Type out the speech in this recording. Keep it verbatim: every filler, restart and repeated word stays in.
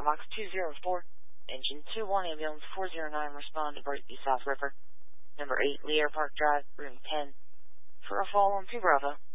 Fox two zero four, Engine two one, Ambulance four zero nine, respond to Brightby South River, number eight, Lear Park Drive, room ten, for a fall on two Bravo.